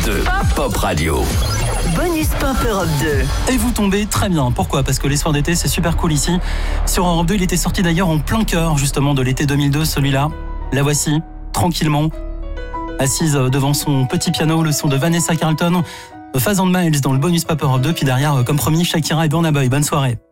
2, Pop Radio. Bonus Pop Europe 2. Et vous tombez très bien. Pourquoi ? Parce que les soirs d'été, c'est super cool ici. Sur Europe 2, il était sorti d'ailleurs en plein cœur, justement, de l'été 2002, celui-là. La voici, tranquillement, assise devant son petit piano, le son de Vanessa Carlton, Faz and Miles dans le Bonus Pop Europe 2. Puis derrière, comme promis, Shakira et Burna Boy. Bonne soirée.